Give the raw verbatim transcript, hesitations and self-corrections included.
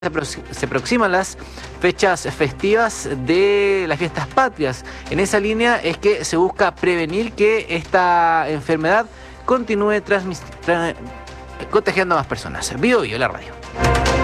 Se aproximan las fechas festivas de las fiestas patrias. En esa línea es que se busca prevenir que esta enfermedad continúe transmis- tra- contagiando a más personas. Bio Bio, la radio.